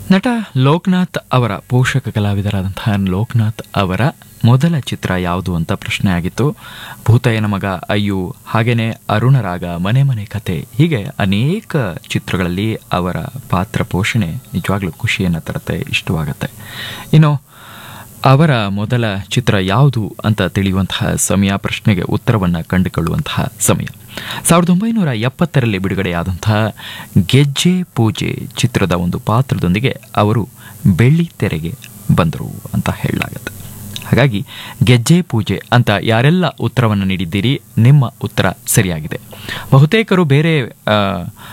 ನಟ ಲೋಕನಾಥ್ ಅವರ ಪೋಷಕ ಕಲಾವಿದರಾದಂತಹ ಲೋಕನಾಥ್ ಅವರ ಮೊದಲ ಚಿತ್ರ ಯಾವುದು ಅಂತ ಪ್ರಶ್ನೆ ಆಗಿತ್ತು. ಭೂತಯ್ಯನ ಮಗ, ಅಯ್ಯು, ಹಾಗೇನೆ ಅರುಣರಾಗ, ಮನೆ ಮನೆ ಕತೆ, ಹೀಗೆ ಅನೇಕ ಚಿತ್ರಗಳಲ್ಲಿ ಅವರ ಪಾತ್ರ ಪೋಷಣೆ ನಿಜವಾಗ್ಲೂ ಖುಷಿಯನ್ನು ತರುತ್ತೆ, ಇಷ್ಟವಾಗತ್ತೆ. ಇನ್ನು ಅವರ ಮೊದಲ ಚಿತ್ರ ಯಾವುದು ಅಂತ ತಿಳಿಯುವಂತಹ ಸಮಯ, ಪ್ರಶ್ನೆಗೆ ಉತ್ತರವನ್ನು ಕಂಡುಕೊಳ್ಳುವಂತಹ ಸಮಯ. 1970ರಲ್ಲಿ ಬಿಡುಗಡೆಯಾದಂತಹ ಗೆಜ್ಜೆ ಪೂಜೆ ಚಿತ್ರದ ಒಂದು ಪಾತ್ರದೊಂದಿಗೆ ಅವರು ಬೆಳ್ಳಿ ತೆರೆಗೆ ಬಂದರು ಅಂತ ಹೇಳಲಾಗತ್ತೆ. ಹಾಗಾಗಿ ಗೆಜ್ಜೆ ಪೂಜೆ ಅಂತ ಯಾರೆಲ್ಲ ಉತ್ತರವನ್ನು ನೀಡಿದ್ದೀರಿ, ನಿಮ್ಮ ಉತ್ತರ ಸರಿಯಾಗಿದೆ. ಬಹುತೇಕರು ಬೇರೆ